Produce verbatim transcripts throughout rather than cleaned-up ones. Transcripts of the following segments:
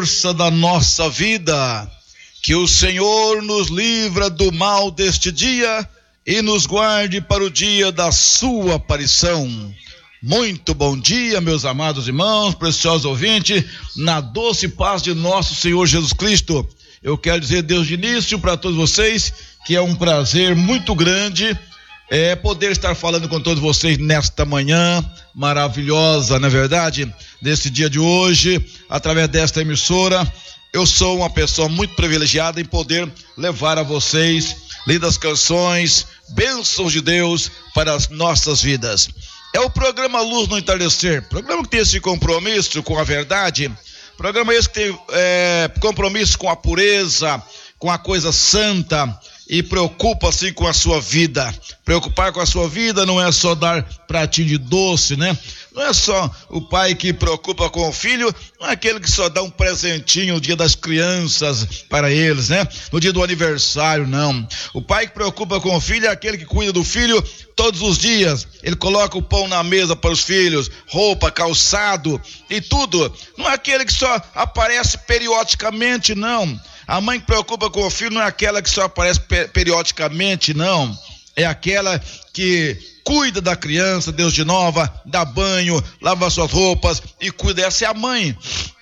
força da nossa vida. Que o Senhor nos livra do mal deste dia e nos guarde para o dia da sua aparição. Muito bom dia, meus amados irmãos, preciosos ouvintes, na doce paz de nosso Senhor Jesus Cristo. Eu quero dizer, Deus, de início para todos vocês, que é um prazer muito grande é, poder estar falando com todos vocês nesta manhã maravilhosa, não é verdade? Nesse dia de hoje, através desta emissora, eu sou uma pessoa muito privilegiada em poder levar a vocês lindas canções, bênçãos de Deus para as nossas vidas. É o programa Luz no Entardecer, programa que tem esse compromisso com a verdade, programa esse que tem é, compromisso com a pureza, com a coisa santa e preocupa assim com a sua vida. Preocupar com a sua vida não é só dar pratinho de doce, né? Não é só o pai que preocupa com o filho, não é aquele que só dá um presentinho no dia das crianças para eles, né? No dia do aniversário, não. O pai que preocupa com o filho é aquele que cuida do filho todos os dias. Ele coloca o pão na mesa para os filhos, roupa, calçado e tudo. Não é aquele que só aparece periodicamente, não. A mãe que preocupa com o filho não é aquela que só aparece pe- periodicamente, não. É aquela que cuida da criança, Deus de nova, dá banho, lava suas roupas e cuida. Essa é a mãe.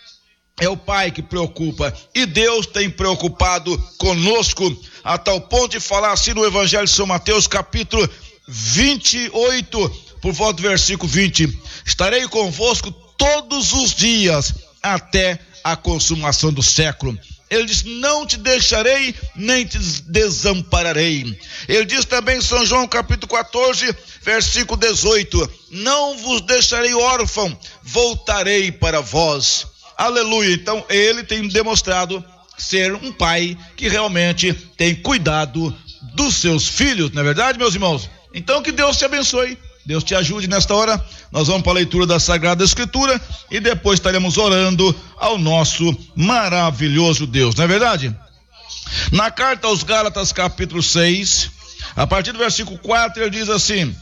É o pai que preocupa. E Deus tem preocupado conosco a tal ponto de falar assim no Evangelho de São Mateus, capítulo vinte e oito, por volta do versículo vinte. Estarei convosco todos os dias até a consumação do século. Ele diz, não te deixarei, nem te desampararei. Ele diz também em São João capítulo quatorze, versículo dezoito, não vos deixarei órfão, voltarei para vós. Aleluia. Então ele tem demonstrado ser um pai que realmente tem cuidado dos seus filhos, não é verdade, meus irmãos? Então que Deus te abençoe, Deus te ajude nesta hora. Nós vamos para a leitura da Sagrada Escritura e depois estaremos orando ao nosso maravilhoso Deus, não é verdade? Na carta aos Gálatas, capítulo seis, a partir do versículo quatro, ele diz assim,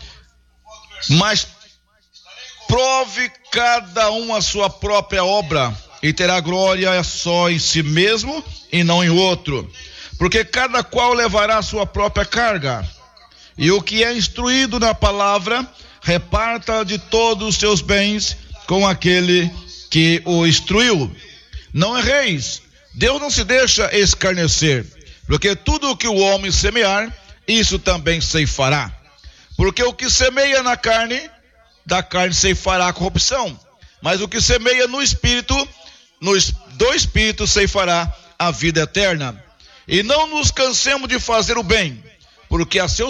mas prove cada um a sua própria obra e terá glória só em si mesmo e não em outro, porque cada qual levará a sua própria carga. E o que é instruído na palavra, reparta de todos os seus bens com aquele que o instruiu. Não erreis, Deus não se deixa escarnecer, porque tudo o que o homem semear, isso também ceifará. Porque o que semeia na carne, da carne ceifará a corrupção, mas o que semeia no espírito, no, do espírito ceifará a vida eterna. E não nos cansemos de fazer o bem, porque a seu